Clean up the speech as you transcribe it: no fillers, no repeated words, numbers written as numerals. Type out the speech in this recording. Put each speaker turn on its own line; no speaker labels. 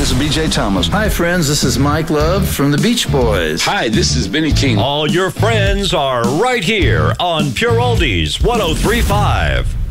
this is B.J. Thomas.
Hi, friends. This is Mike Love from the Beach Boys.
Hi, this is Benny King.
All your friends are right here on Pure Oldies 103.5.